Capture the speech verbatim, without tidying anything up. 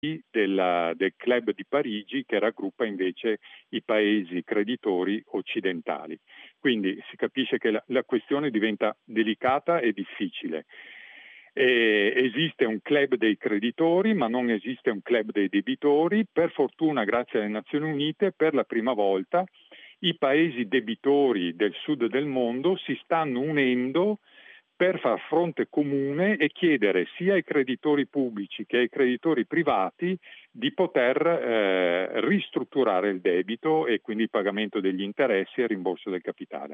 della, del Club di Parigi, che raggruppa invece i paesi creditori occidentali. Quindi si capisce che la, la questione diventa delicata e difficile. E esiste un club dei creditori, ma non esiste un club dei debitori. Per fortuna, grazie alle Nazioni Unite, per la prima volta i paesi debitori del sud del mondo si stanno unendo per far fronte comune e chiedere sia ai creditori pubblici che ai creditori privati di poter eh, ristrutturare il debito e quindi il pagamento degli interessi e il rimborso del capitale.